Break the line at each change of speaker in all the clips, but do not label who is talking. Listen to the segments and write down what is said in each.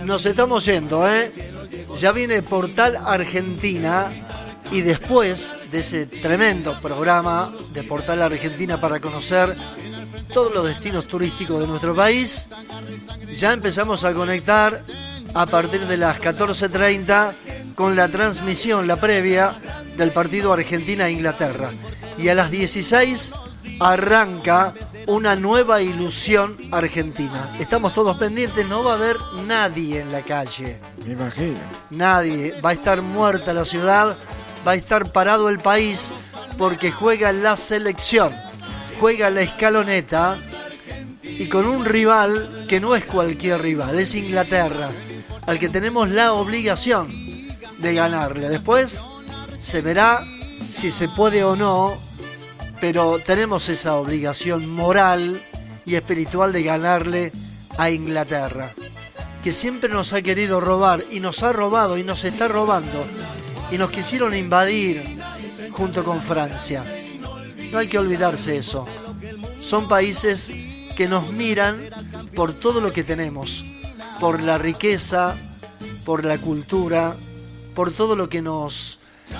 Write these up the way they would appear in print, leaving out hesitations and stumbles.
nos estamos yendo, ¿eh? Ya viene Portal Argentina y después de ese tremendo programa de Portal Argentina para conocer todos los destinos turísticos de nuestro país, ya empezamos a conectar a partir de las 14:30 con la transmisión, la previa del partido Argentina-Inglaterra. Y a las 16 arranca una nueva ilusión argentina. Estamos todos pendientes, no va a haber nadie en la calle.
Me imagino.
Nadie. Va a estar muerta la ciudad, va a estar parado el país porque juega la selección, juega la escaloneta y con un rival que no es cualquier rival, es Inglaterra, al que tenemos la obligación de ganarle. Después se verá si se puede o no, pero tenemos esa obligación moral y espiritual de ganarle a Inglaterra, que siempre nos ha querido robar y nos ha robado y nos está robando y nos quisieron invadir junto con Francia. No hay que olvidarse eso. Son países que nos miran por todo lo que tenemos, por la riqueza, por la cultura, por todo lo que nos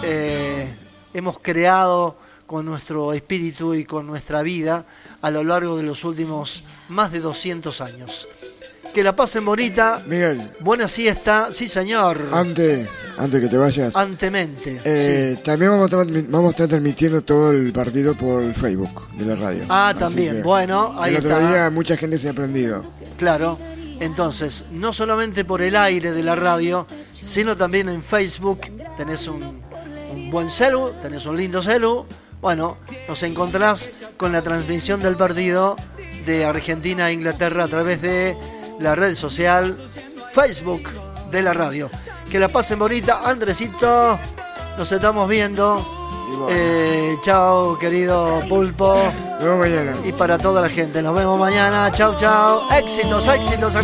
hemos creado con nuestro espíritu y con nuestra vida a lo largo de los últimos más de 200 años. Que la pasen bonita.
Miguel.
Buena siesta. Sí, señor.
Antes que te vayas.
Antemente. Sí.
También vamos a estar transmitiendo todo el partido por Facebook de la radio.
Ah, también. Bueno, ahí está.
El otro día mucha gente se ha aprendido.
Claro. Entonces, no solamente por el aire de la radio, sino también en Facebook. Tenés un buen celu, tenés un lindo celu. Bueno, nos encontrás con la transmisión del partido de Argentina-Inglaterra a través de la red social Facebook de la radio. Que la pasen bonita, Andresito. Nos estamos viendo. Chao, querido Pulpo.
Nos vemos mañana.
Y para toda la gente, nos vemos mañana. Chao, chao. Éxitos, éxitos.